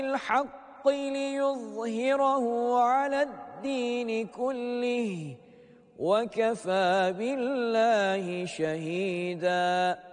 الحق ليظهره على الدين كله وكفى بالله شهيداً.